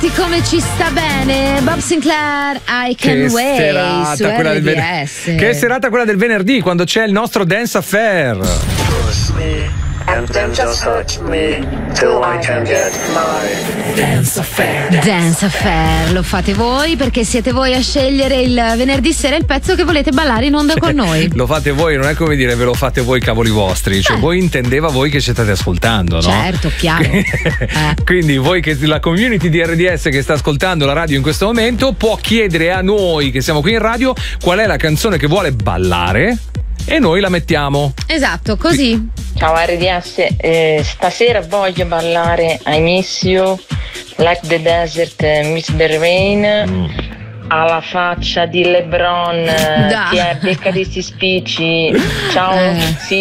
Come ci sta bene Bob Sinclair, I Can Wait su RDS. Che serata quella del venerdì, quando c'è il nostro Dance Affair. And then just touch me till I can get my Dance Affair. Dance Affair, lo fate voi perché siete voi a scegliere il venerdì sera il pezzo che volete ballare in onda con noi. Lo fate voi, non è come dire ve lo fate voi cavoli vostri, cioè voi intendeva voi che ci state ascoltando, no? Certo, chiaro. Quindi voi, che la community di RDS che sta ascoltando la radio in questo momento, può chiedere a noi che siamo qui in radio qual è la canzone che vuole ballare e noi la mettiamo. Esatto, così. Ciao RDS, stasera voglio ballare I Miss You, Like the Desert, Miss the Rain, alla faccia di LeBron, che è becca di sti spicci. Ciao, sì.